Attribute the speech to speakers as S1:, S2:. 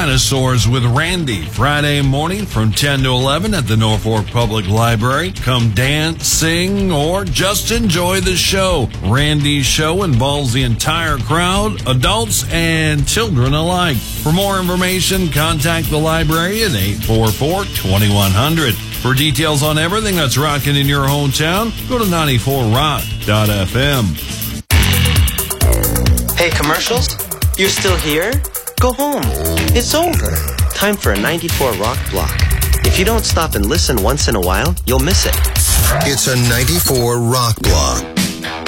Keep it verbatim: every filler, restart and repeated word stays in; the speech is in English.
S1: Dinosaurs with Randy, Friday morning from ten to eleven at the Norfolk Public Library. Come dance, sing, or just enjoy the show. Randy's show involves the entire crowd, adults and children alike. For more information, contact the library at eight four four, two one zero zero. For details on everything that's rocking in your hometown, go to ninety-four rock dot f m.
S2: Hey, commercials? You're still here? Go home. It's over. Time for a ninety-four Rock block. If you don't stop and listen once in a while, you'll miss it.
S3: It's a ninety-four Rock block.